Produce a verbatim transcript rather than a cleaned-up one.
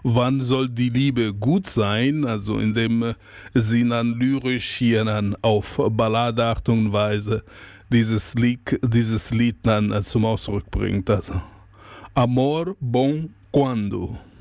wann soll die Liebe gut sein, also indem äh, sie dann lyrisch hier dann auf Balladeart und Weise dieses Lied, dieses Lied dann äh, zum Ausdruck bringt. Also Amor bon quando.